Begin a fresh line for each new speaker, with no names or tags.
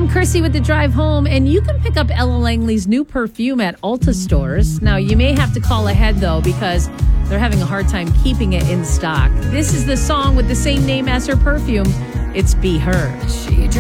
I'm Chrissy with the drive home, and you can pick up Ella Langley's new perfume at Ulta stores. Now, you may have to call ahead, though, because they're having a hard time keeping it in stock. This is the song with the same name as her perfume. It's Be Her.